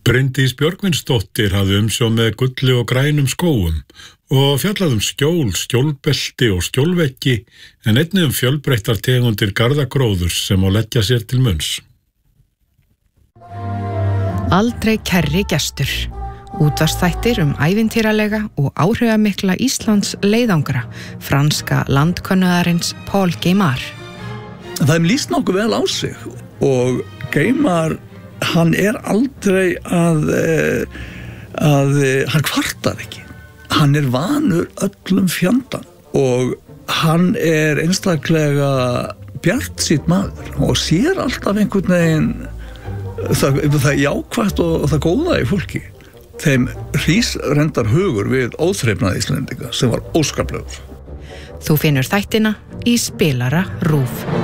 Bryndís Björgvinsdóttir hafði umsjón með gulli og grænum skógum og fjallaði skjól, skjólbelti og skjólveggi en einnig fjölbreyttar tegundir garðagróðurs sem má leggja sér til munns. Aldrei kærri gestur. Útvarpsþættir ævintýralega og áhrifamikla Íslands leiðangra, franska landkönnuðarins Paul Geymar. Það lýst nokkuð vel á sig og Geymar, hann aldrei að hann kvartar ekki. Hann vanur öllum fjandann og hann einstaklega bjartsýnn maður og sér alltaf einhvern veginn það jákvætt og það góða í fólki. Þeim rís-rendar hugur við óþrifnað Íslendinga sem var óskaplegur. Þú finnur þættina í spilara RÚV.